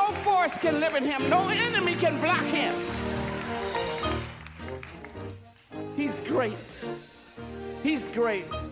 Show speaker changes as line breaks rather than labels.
No force can limit him. No enemy can block him. He's great. He's great.